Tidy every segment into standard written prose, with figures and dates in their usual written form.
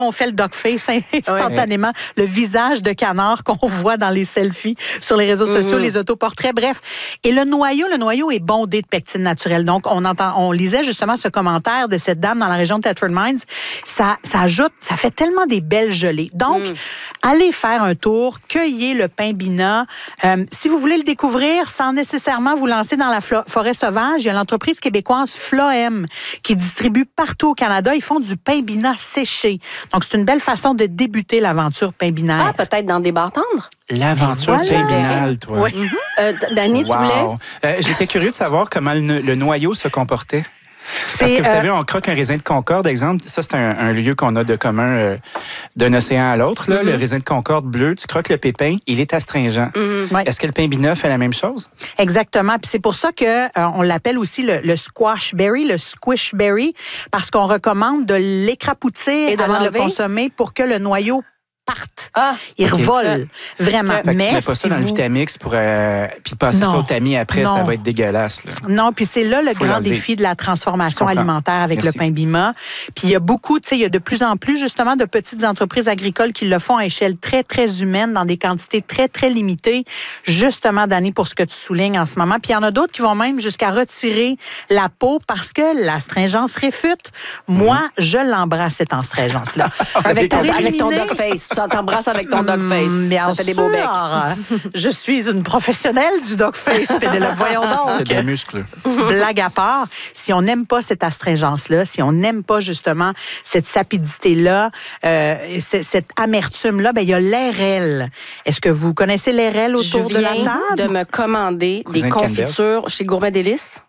on fait le dog face instantanément, le visage de canard qu'on voit dans les selfies sur les réseaux sociaux, les autoportraits, bref. Et le noyau est bondé de pectine naturelle. Donc, on lisait justement ce commentaire de cette dame dans la région de Thetford Mines. Ça fait tellement des belles gelées. Donc, allez faire un tour, cueillez le Paimbina. Si vous voulez le découvrir sans nécessairement vous lancer dans la forêt sauvage, il y a l'entreprise québécoise Floem qui distribue partout au Canada. Ils font du Paimbina séché. Donc, c'est une belle façon de débuter l'aventure paimbinaire. Ah, peut-être dans des bars tendres? L'aventure paimbinale, toi. Oui. Dany, tu voulais? J'étais curieux de savoir comment le noyau se comportait. Parce que vous savez, on croque un raisin de Concorde, exemple. Ça, c'est un lieu qu'on a de commun d'un océan à l'autre. Là. Le raisin de Concorde bleu, tu croques le pépin, il est astringent. Oui. Est-ce que le Paimbina fait la même chose? Exactement. Puis c'est pour ça que on l'appelle aussi le squash berry, le squish berry, parce qu'on recommande de l'écrapoutir avant de le consommer pour que le noyau parte. Il revole. Vraiment. Fait que tu mets pas ça dans le Vitamix pour puis passer ça au tamis après, ça va être dégueulasse. Là. Non, puis c'est là le grand défi de la transformation alimentaire avec le Paimbina. Puis il y a beaucoup, tu sais, il y a de plus en plus justement de petites entreprises agricoles qui le font à échelle très, très humaine, dans des quantités très, très limitées, justement, Dany, pour ce que tu soulignes en ce moment. Puis il y en a d'autres qui vont même jusqu'à retirer la peau parce que l'astringence réfute. Moi, je l'embrasse, cette astringence-là. avec ton dog face. Tu t'embrasses avec ton dog face. Bien ça fait des beaux becs. Je suis une professionnelle du dog face, Pénélope. Voyons donc. C'est des muscles. Blague à part, si on n'aime pas cette astringence-là, si on n'aime pas justement cette sapidité-là, cette amertume-là, ben il y a l'RL. Est-ce que vous connaissez l'RL autour de la table? Je viens de me commander des confitures chez Gourmet Délices.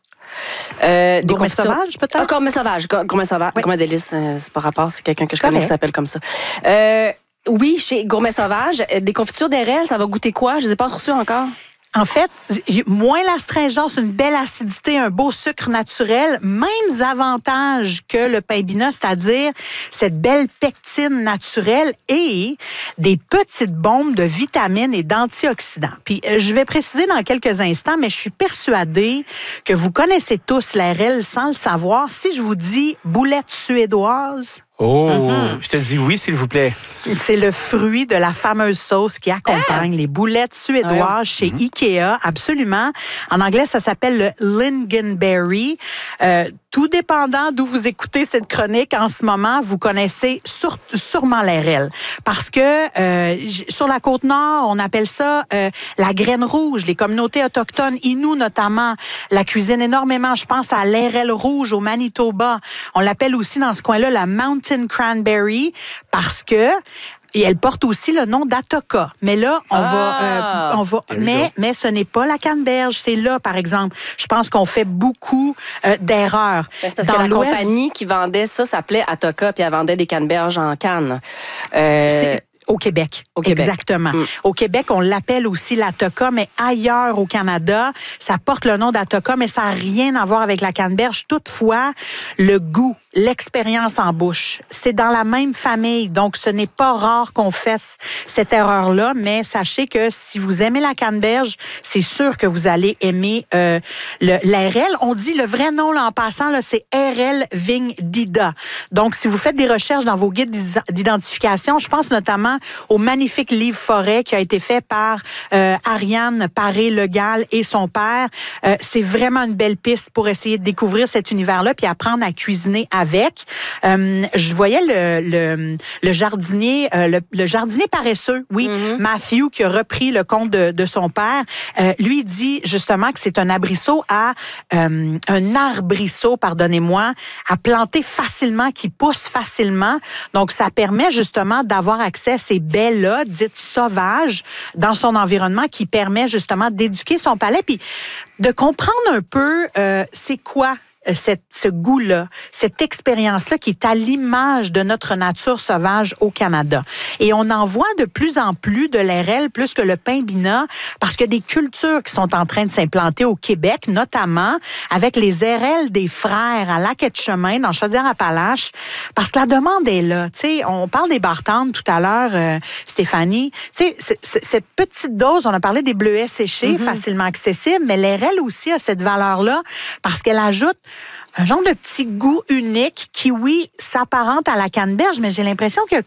Des Gourmet sauvage, peut-être? Ah, Gourmet sauvage. Gourmet Délices, c'est pas rapport, c'est quelqu'un que je connais qui s'appelle comme ça. Oui, chez Gourmet Sauvage, des confitures d'RL, ça va goûter quoi? Je ne les ai pas reçues encore. En fait, moins l'astringence, une belle acidité, un beau sucre naturel, mêmes avantages que le Paimbina, c'est-à-dire cette belle pectine naturelle et des petites bombes de vitamines et d'antioxydants. Puis, je vais préciser dans quelques instants, mais je suis persuadée que vous connaissez tous l'RL sans le savoir. Si je vous dis boulette suédoise... Je te dis oui, s'il vous plaît. C'est le fruit de la fameuse sauce qui accompagne les boulettes suédoises chez Ikea, absolument. En anglais, ça s'appelle le lingonberry. Tout dépendant d'où vous écoutez cette chronique en ce moment, vous connaissez sûrement l'RL. Parce que sur la Côte-Nord, on appelle ça la graine rouge. Les communautés autochtones, Innu notamment, la cuisinent énormément. Je pense à l'RL rouge au Manitoba. On l'appelle aussi dans ce coin-là la Mountain Cranberry parce que et elle porte aussi le nom d'Atoka. Mais là, on va, mais ce n'est pas la canneberge. C'est là, par exemple. Je pense qu'on fait beaucoup d'erreurs. C'est parce que la compagnie qui vendait ça s'appelait Atoka, puis elle vendait des canneberges en canne. Au Québec. Exactement. Au Québec, on l'appelle aussi l'Atoka, mais ailleurs au Canada, ça porte le nom d'Atoka, mais ça n'a rien à voir avec la canneberge. Toutefois, le goût, l'expérience en bouche, c'est dans la même famille. Donc, ce n'est pas rare qu'on fasse cette erreur-là, mais sachez que si vous aimez la canneberge, c'est sûr que vous allez aimer l'RL. On dit le vrai nom, là, en passant, là, c'est RL Vigne d'Ida. Donc, si vous faites des recherches dans vos guides d'identification, je pense notamment au magnifique livre Forêt qui a été fait par Ariane Paré-Legal et son père. C'est vraiment une belle piste pour essayer de découvrir cet univers-là puis apprendre à cuisiner avec. Je voyais le jardinier, le jardinier paresseux, Matthew, qui a repris le conte de son père. Lui, il dit justement que c'est un arbrisseau un arbrisseau, pardonnez-moi, à planter facilement, qui pousse facilement. Donc, ça permet justement d'avoir accès à ces baies-là, dites sauvages, dans son environnement, qui permet justement d'éduquer son palais, puis de comprendre un peu c'est quoi ce goût-là, cette expérience-là qui est à l'image de notre nature sauvage au Canada. Et on en voit de plus en plus de l'RL, plus que le Paimbina, parce qu'il y a des cultures qui sont en train de s'implanter au Québec, notamment avec les RL des frères à Lac-Etchemin, dans Chaudière-Appalaches, parce que la demande est là. Tu sais, on parle des bartendes tout à l'heure, Stéphanie. Tu sais, cette petite dose, on a parlé des bleuets séchés, facilement accessibles, mais l'RL aussi a cette valeur-là parce qu'elle ajoute un genre de petit goût unique qui, oui, s'apparente à la canneberge, mais j'ai l'impression qu'il y a